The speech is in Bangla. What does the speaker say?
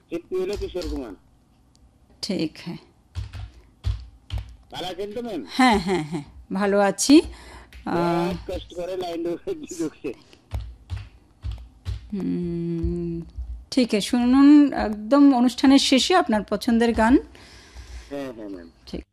শিল্পী হলো কিশোর কুমার। ঠিক হ্যাঁ। ভালো আছেন তো ম্যাম? হ্যাঁ হ্যাঁ হ্যাঁ, ভালো আছি। আহ, बहुत कष्ट করে লাইন ঢুকছে। ঠিক আছে, শুনুন একদম অনুষ্ঠানের শেষে আপনার পছন্দের গান। হ্যাঁ হ্যাঁ ম্যাম। ঠিক।